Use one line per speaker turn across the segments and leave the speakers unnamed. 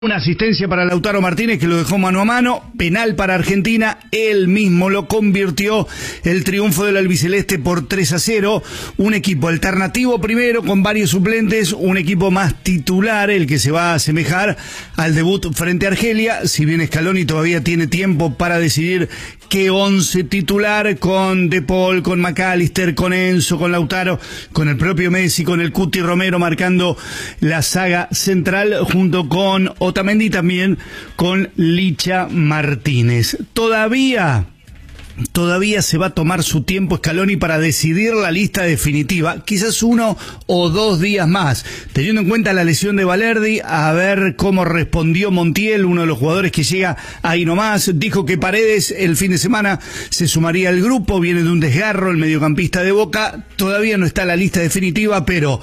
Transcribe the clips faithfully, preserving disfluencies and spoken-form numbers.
Una asistencia para Lautaro Martínez que lo dejó mano a mano, penal para Argentina, él mismo lo convirtió, el triunfo del albiceleste por tres a cero, un equipo alternativo primero con varios suplentes, un equipo más titular, el que se va a asemejar al debut frente a Argelia, si bien Scaloni todavía tiene tiempo para decidir qué once titular, con De Paul, con McAllister, con Enzo, con Lautaro, con el propio Messi, con el Cuti Romero marcando la saga central junto con Otamendi, también con Licha Martínez. Todavía, todavía se va a tomar su tiempo Scaloni para decidir la lista definitiva, quizás uno o dos días más, teniendo en cuenta la lesión de Valerdi, a ver cómo respondió Montiel, uno de los jugadores que llega ahí nomás. Dijo que Paredes el fin de semana se sumaría al grupo, viene de un desgarro, el mediocampista de Boca. Todavía no está la lista definitiva, pero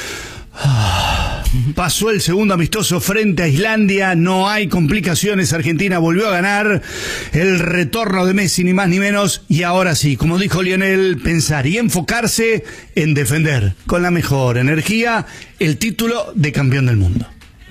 pasó el segundo amistoso frente a Islandia, no hay complicaciones, Argentina volvió a ganar, el retorno de Messi ni más ni menos, y ahora sí, como dijo Lionel, pensar y enfocarse en defender con la mejor energía el título de campeón del mundo.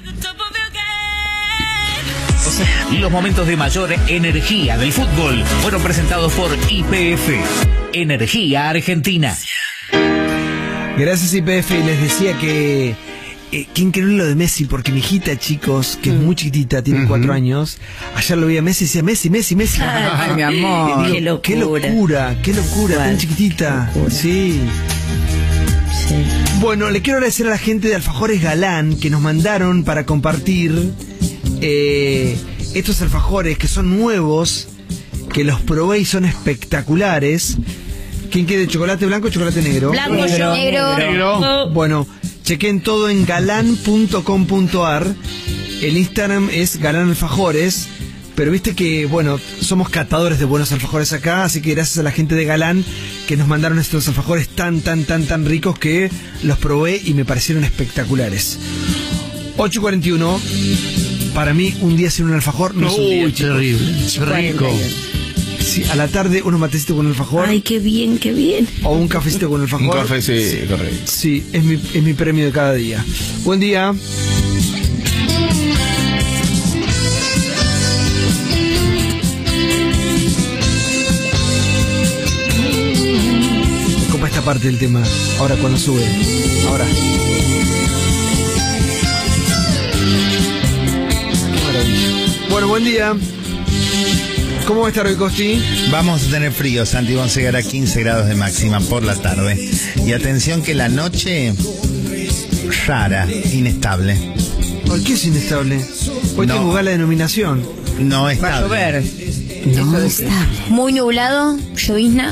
Los momentos de mayor energía del fútbol fueron presentados por Y P F, Energía Argentina.
Gracias Y P F, y les decía que eh, qué increíble lo de Messi, porque mi hijita, chicos, que mm. es muy chiquitita, tiene uh-huh. cuatro años, ayer lo vi a Messi y decía Messi, Messi, Messi.
Ay, mi amor,
digo,
qué locura.
Qué locura, qué locura, Igual, tan chiquitita. Sí.
Sí.
Bueno, le quiero agradecer a la gente de Alfajores Galán que nos mandaron para compartir eh, estos alfajores que son nuevos, que los probé y son espectaculares. ¿Quién quiere chocolate blanco o chocolate negro?
Blanco, negro. Negro.
negro.
Bueno, chequen todo en galán punto com punto ar. El Instagram es Galán Alfajores. Pero viste que, bueno, somos catadores de buenos alfajores acá, así que gracias a la gente de Galán que nos mandaron estos alfajores tan, tan, tan, tan ricos que los probé y me parecieron espectaculares. ocho cuarenta y uno. Para mí, un día sin un alfajor no es un día,
Uy, terrible, rico.
Sí, a la tarde unos matecitos con alfajor.
Ay, qué bien, qué bien.
O un cafecito con alfajor.
Un café, sí, sí, correcto.
Sí, es mi, es mi premio de cada día. Buen día. Me copa esta parte del tema. Ahora cuando sube. Ahora. Qué maravilla. Bueno, buen día. ¿Cómo va a estar hoy, Costi?
Vamos a tener frío, Santi, vamos a llegar a quince grados de máxima por la tarde. Y atención que la noche, rara, inestable.
¿Por qué es inestable? Hoy
No.
tengo gala de nominación.
No estable.
Va a llover.
No,
Eso de- Muy nublado, llovizna.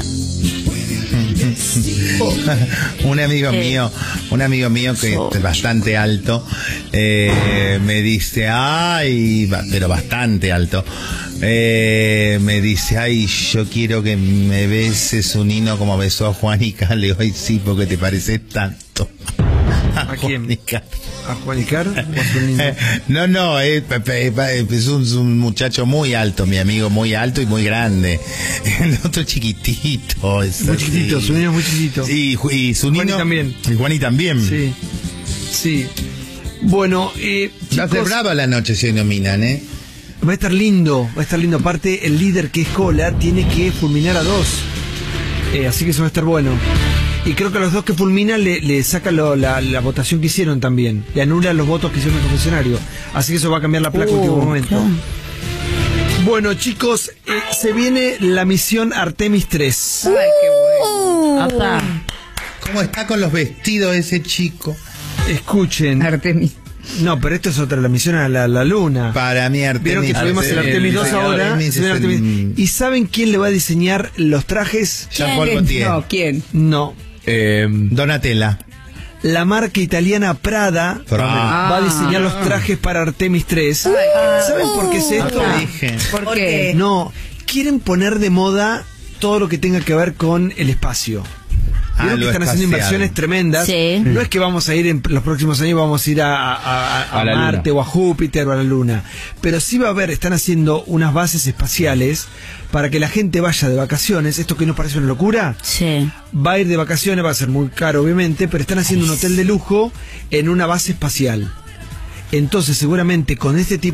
Un amigo
Sí.
mío, un amigo mío que
Oh.
es bastante alto, eh, me dice, ay, ba- pero bastante alto, eh, me dice, ay, yo quiero que me beses un hino como besó a Juanica. Le digo, ay, sí, porque te pareces tanto.
¿A quién?
Juanica.
¿A Juanicar o a su niño?
Eh, No, no, es, es un, un muchacho muy alto, mi amigo, muy alto y muy grande. El otro chiquitito. Es
Muy
así.
chiquitito, su niño es muy chiquitito.
Y, Ju- y su
Juani
niño
también.
Y Juani también.
Sí, sí. Bueno, eh,
Va a ser
chicos,
brava la noche si hoy nominan, ¿eh?
va a estar lindo, va a estar lindo. Aparte, el líder que es Cola tiene que fulminar a dos. Eh, así que eso va a estar bueno. Y creo que a los dos que fulminan le, le sacan lo- la, la votación que hicieron también. Le anulan los votos que hicieron el confesionario. Así que eso va a cambiar la placa en último momento.
claro.
Bueno, chicos, eh, se viene la misión Artemis tres.
Ay, qué bueno. Ata.
¿Cómo está con los vestidos ese chico?
Escuchen.
Artemis.
No, pero esto es otra, la misión a la, la luna.
Para mí Artemis.
Vieron que tuvimos el Artemis dos ahora.
Artemis
se viene
es
Artemis.
el-
¿Y saben quién le va a diseñar los trajes?
Jean-Paul Gaultier.
No, ¿quién?
No.
Eh, Donatella.
La marca italiana Prada
Ah.
va a diseñar los trajes para Artemis tres. ¿Saben por qué es esto?
No te dije.
¿Por qué?
No, quieren poner de moda todo lo que tenga que ver con el espacio.
Ah,
Vieron que
lo
están haciendo
espacial.
inversiones tremendas.
Sí.
No es que vamos a ir en los próximos años, vamos a ir a, a- a- a
A la
Marte
Luna.
o a Júpiter o a la Luna. Pero sí va a haber, están haciendo unas bases espaciales para que la gente vaya de vacaciones. Esto que nos parece una locura.
Sí.
Va a ir de vacaciones, va a ser muy caro obviamente, pero están haciendo un hotel de lujo en una base espacial. Entonces seguramente con este tipo